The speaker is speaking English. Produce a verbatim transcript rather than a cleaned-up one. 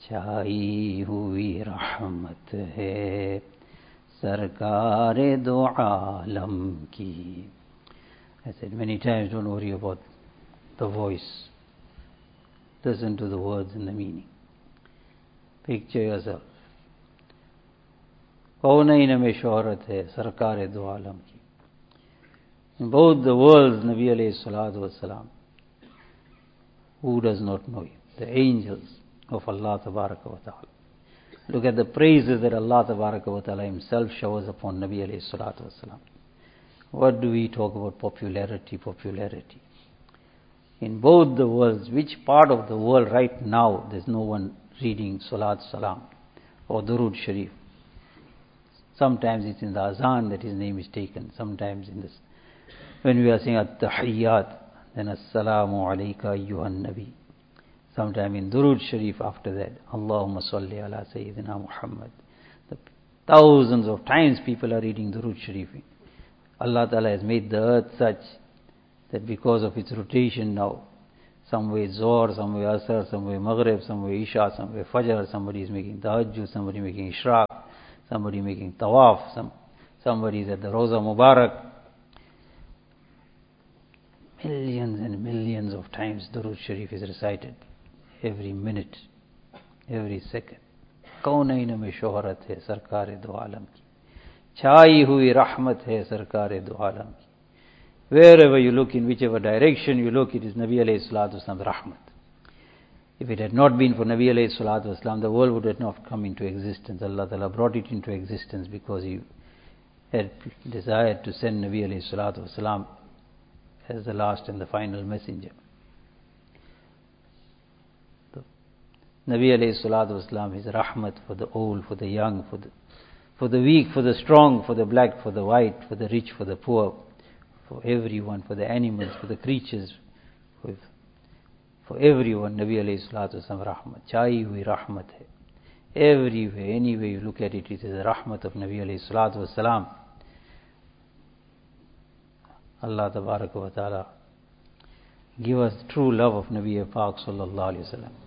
छाई हुई रहमत है सरकारे दो आलम की. I said many times, don't worry about the voice. Listen to the words and the meaning. Picture yourself. कौनैन में शोहरत है सरकार दो आलम की. In both the worlds, Nabi alayhi salatu wasalam. Who does not know him? The angels of Allah tabaraka wa ta'ala. Look at the praises that Allah tabaraka wa ta'ala himself showers upon Nabi alayhi salatu wasalam. What do we talk about? Popularity, popularity. In both the worlds, which part of the world right now there's no one reading Salat Salam or Durood Sharif? Sometimes it's in the Azan that his name is taken. Sometimes in this, when we are saying At-Tahiyyat, then Assalamu alayka ayyuhan Nabi. Sometime in Durood Sharif after that, Allahumma salli ala Sayyidina Muhammad. The thousands of times people are reading Durood Sharif. Allah Ta'ala has made the earth such that because of its rotation now, some way Zohr, some way Asr, some way Maghrib, some way Isha, some way Fajr, somebody is making Tahajjud, somebody making Ishraq, somebody making Tawaf, some, somebody is at the Roza Mubarak. Millions and millions of times Durood Sharif is recited. Every minute, every second. कौनैन में शोहरत है सरकार दो आलम की. छाई हुई रहमत है सरकार दो आलम की. Wherever you look, in whichever direction you look, it is Nabi alayhi salatu wasalam's rahmat. If it had not been for Nabi alayhi salatu wasalam, the world would have not come into existence. Allah Ta'ala brought it into existence because He had desired to send Nabi alayhi salatu wasalam as the last and the final messenger. Nabi alayhi salatu wasalam is rahmat for the old, for the young, for the, for the weak, for the strong, for the black, for the white, for the rich, for the poor, for everyone, for the animals, for the creatures, for, for everyone. Nabi alayhi salatu wasalam rahmat. Chai hui rahmat hai. Everywhere, any way you look at it, it is the rahmat of Nabi alayhi salatu wasalam. Allah tabaraka wa ta'ala give us true love of Nabi Pak sallallahu alayhi wa sallam.